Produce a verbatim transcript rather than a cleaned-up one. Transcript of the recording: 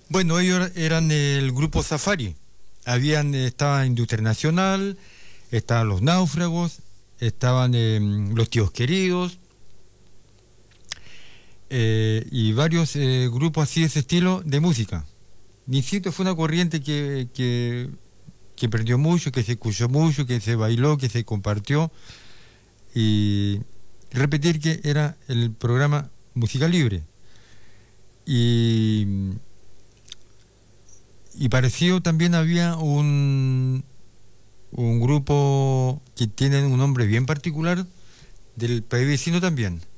Bueno, ellos eran el grupo Safari. Habían, estaba Industria Nacional, estaban Los Náufragos, estaban eh, Los Tíos Queridos, eh, y varios eh, grupos así de ese estilo de música. Insisto, fue una corriente que, que, que perdió mucho, que se escuchó mucho, que se bailó, que se compartió. Y repetir que era el programa Música Libre. Y, y parecido también había un, un grupo que tiene un nombre bien particular del país vecino también,